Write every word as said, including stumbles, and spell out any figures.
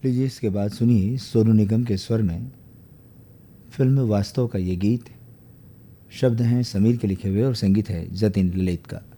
लीजिए इसके बाद सुनिए सोनू निगम के स्वर में फिल्म वास्तव का ये गीत। शब्द हैं समीर के लिखे हुए और संगीत है जतिन ललित का।